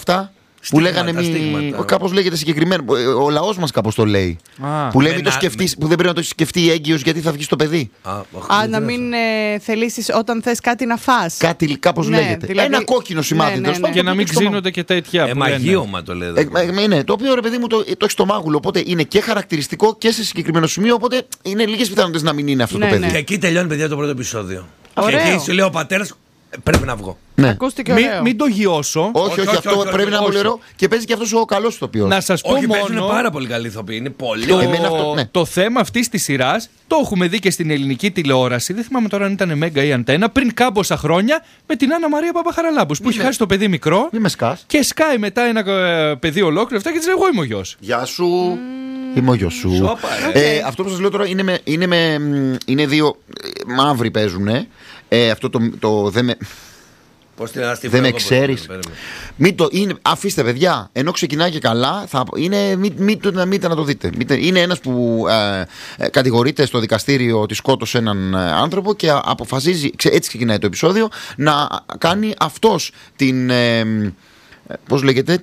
αυτά. Που λέγανε κάπως λέγεται συγκεκριμένα. Ο λαός μας κάπως το λέει. Που λέει μην το σκεφτείς, που δεν πρέπει να το σκεφτεί έγκυος γιατί θα βγει στο παιδί. Να μην θελήσεις όταν θες κάτι να φας. Κάτι κάπως λέγεται. Δηλαδή... Ένα κόκκινο σημάδι. Και να μην ξύνονται και τέτοια. Μαγείωμα το λέτε. Ναι, το οποίο ρε παιδί μου το έχει στο μάγουλο. Οπότε είναι και χαρακτηριστικό και σε συγκεκριμένο σημείο. Οπότε είναι λίγες πιθανότητες να μην είναι αυτό το παιδί. Και εκεί τελειώνει, παιδιά, το πρώτο επεισόδιο. Και εκεί σου λέει ο πατέρας. Πρέπει να βγω. Ναι. Μην το γιώσω. Όχι, αυτό πρέπει να είναι πολύ ωραίο. Και παίζει και αυτός ο καλός ηθοποιός. Να σας πω όχι, μόνο. Είναι πάρα πολύ καλή ηθοποιή. Είναι πολύ το θέμα αυτής της σειράς το έχουμε δει και στην ελληνική τηλεόραση. Δεν θυμάμαι τώρα αν ήταν Μέγκα ή Αντένα. Πριν κάμποσα χρόνια με την Άννα Μαρία Παπαχαραλάμπους. Που έχει χάσει το παιδί μικρό. Και σκάει μετά ένα παιδί ολόκληρο. Αυτά και της λέει: εγώ είμαι ο γιος. Γεια σου. Είμαι ο γιος σου. Αυτό που σας λέω τώρα είναι δύο μαύροι παίζουν. Αυτό το δεν με ξέρεις. Αφήστε παιδιά, ενώ ξεκινάει και καλά, μην να το δείτε. Είναι ένας που κατηγορείται στο δικαστήριο ότι σκότωσε έναν άνθρωπο και αποφασίζει, έτσι ξεκινάει το επεισόδιο, να κάνει αυτός την πώς λέγεται,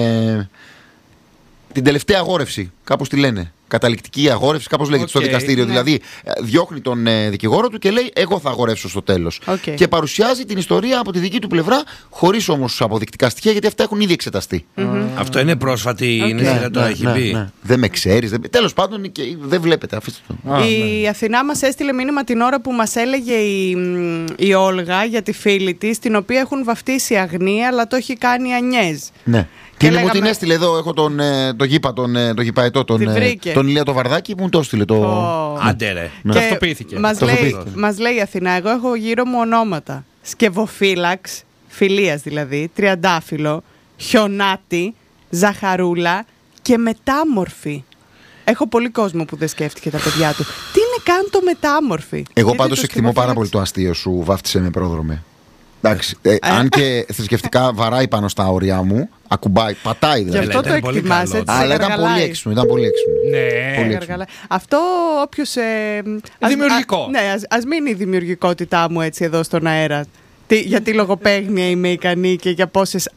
την τελευταία αγόρευση, κάπως τη λένε. Καταληκτική αγόρευση, κάπως λέγεται στο δικαστήριο. Ναι. Δηλαδή, διώχνει τον δικηγόρο του και λέει: εγώ θα αγορεύσω στο τέλος. Και παρουσιάζει την ιστορία από τη δική του πλευρά, χωρίς όμως αποδεικτικά στοιχεία, γιατί αυτά έχουν ήδη εξεταστεί. Αυτό είναι πρόσφατη, είναι το έχει πει. Ναι. Δεν με ξέρεις. Τέλος πάντων, δεν βλέπετε. Αφήστε το. Η Αθηνά μας έστειλε μήνυμα την ώρα που μας έλεγε η Όλγα για τη φίλη της, την οποία έχουν βαφτίσει Αγνή, αλλά το έχει κάνει Ανιέζ. Ναι. Μου την έστειλε εδώ, έχω τον γηπαετό, τον Ηλία το Βαρδάκη που μου το έστειλε. Άντε ρε. Ταυτοποιήθηκε. Μας λέει η Αθηνά, εγώ έχω γύρω μου ονόματα. Σκευοφύλαξ, φιλίας δηλαδή, Τριαντάφυλλο, Χιονάτη, Ζαχαρούλα και Μετάμορφη. Έχω πολύ κόσμο που δεν σκέφτηκε τα παιδιά του. Τι είναι καν το Μετάμορφη? Εγώ πάντως εκτιμώ πάρα πολύ το αστείο σου, βάφτισε με πρόδρομε. Εντάξει, αν και θρησκευτικά βαράει πάνω στα όρια μου, ακουμπάει, πατάει δηλαδή. Γι' αυτό το εκτιμάς έτσι. Αλλά ήταν πολύ έξυπνο. Ναι. Αυτό όποιος... δημιουργικό. Ναι, ας μείνει η δημιουργικότητά μου έτσι εδώ στον αέρα. Γιατί λογοπαίγνια είμαι ικανή και για πόσες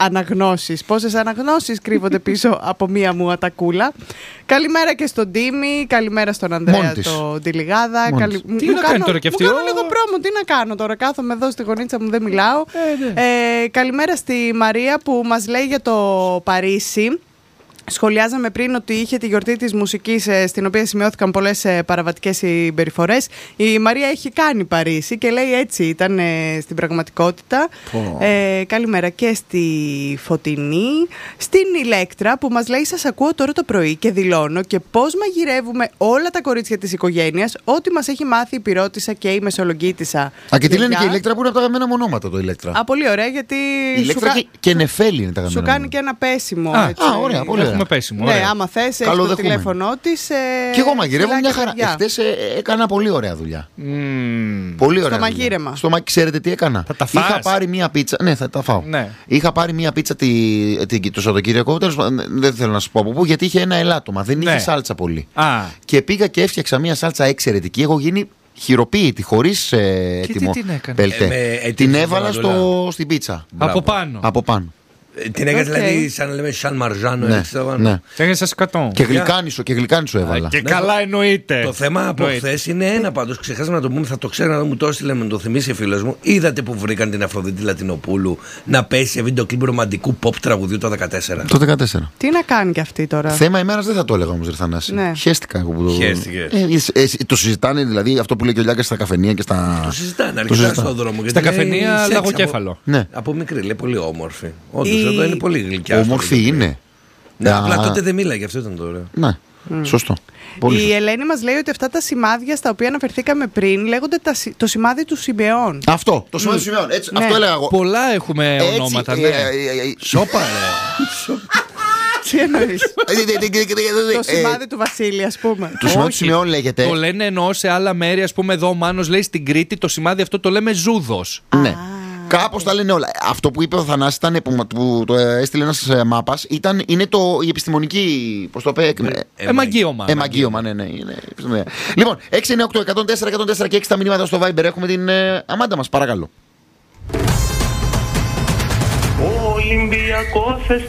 αναγνώσεις κρύβονται πίσω από μία μου ατακούλα. Καλημέρα και στον Τίμη, καλημέρα στον Ανδρέα τον Τιλιγάδα. Τι να κάνει τώρα και αυτή? Μου κάνω λίγο πρόμο, τι να κάνω τώρα, κάθομαι εδώ στη γωνίτσα μου, δεν μιλάω. Καλημέρα στη Μαρία που μας λέει για το Παρίσι. Σχολιάζαμε πριν ότι είχε τη γιορτή της μουσικής στην οποία σημειώθηκαν πολλές παραβατικές συμπεριφορές. Η Μαρία έχει κάνει Παρίσι και λέει έτσι ήταν στην πραγματικότητα. Καλημέρα και στη Φωτεινή. Στην Ηλέκτρα που μας λέει σας ακούω τώρα το πρωί και δηλώνω και πώς μαγειρεύουμε όλα τα κορίτσια της οικογένειας ό,τι μας έχει μάθει η Πυρώτισσα και η Μεσολογγίτισσα. Και τι λένε και η Ηλέκτρα που είναι από τα αγαπημένα μου ονόματα το Ηλέκτρα. Πολύ ωραία γιατί η Ηλέκτρα και Νεφέλη είναι τα αγαπημένα. Σου κάνει και ένα πέσιμο. Ωραία, πολύ ωραία. Πέσιμο, ναι, άμα θες, έχει το τηλέφωνό της. Και εγώ μαγειρεύω μια χαρά. Εχθές έκανα πολύ ωραία δουλειά. Πολύ ωραία. Στο μαγείρεμα. Ξέρετε τι έκανα? Είχα πάρει μια πίτσα. Ναι, θα τα φάω. Ναι. Είχα πάρει μια πίτσα το Σαββατοκύριακο. Δεν θέλω να σας πω από πού, γιατί είχε ένα ελάττωμα. Δεν είχε σάλτσα πολύ. Και πήγα και έφτιαξα μια σάλτσα εξαιρετική. Έχω γίνει χειροποίητη, χωρίς έτοιμο πελτέ. Την έβαλα στην πίτσα. Από πάνω. Την έκανε δηλαδή σαν να λέμε σαν μαρζάνο. Ναι. Και γλυκάνισο έβαλα. Και καλά εννοείται. Το θέμα από χθες είναι ένα πάντως. Ξεχάσαμε να το πούμε, θα το ξέρω να μου το έστειλε, με το θυμίσει φίλος μου. Είδατε που βρήκαν την Αφροδίτη Λατινοπούλου να πέσει σε βίντεο κλιπ ρομαντικού pop τραγουδιού το 2014? Το 2014. Τι να κάνει κι αυτή τώρα? Θέμα ημέρας δεν θα το έλεγα όμως, Ρεθανάση. Χαίστηκα εγώ που το. Το συζητάνε δηλαδή αυτό που λέει και ο Λιάκας στα καφενεία και στα. Το συζητάνε αρκετά στον δρόμο. Στα καφενεία λαγοκέφαλο. Από μικρή λέει πολύ όμορφη. Εδώ είναι πολύ γλυκιά. Όμορφη είναι. Ναι, απλά τότε δεν μίλαγε, αυτό ήταν το ωραίο. Ναι, σωστό. Η Ελένη μας λέει ότι αυτά τα σημάδια στα οποία αναφερθήκαμε πριν λέγονται το σημάδι του Σιμεών. Αυτό, το σημάδι του Σιμεών. Αυτό έλεγα εγώ. Πολλά έχουμε ονόματα. Σόπα, ρε. Τι εννοείς? Το σημάδι του Βασίλη, ας πούμε. Το σημάδι του Σιμεών λέγεται. Το λένε εννοώ σε άλλα μέρη, ας πούμε εδώ ο Μάνος λέει στην Κρήτη το σημάδι αυτό το λέμε Ζούδος. Ναι. Κάπως τα λένε όλα. Αυτό που είπε ο Θανάσης ήταν που το έστειλε ένας μάπας. Είναι η επιστημονική. Πώς το είπε? Εμαγείωμα. Εμαγείωμα, ναι. Λοιπόν, 698-104-104 και 6 τα μηνύματα στο Viber. Έχουμε την Αμάντα μας, παρακαλώ. Ο Ολυμπιακός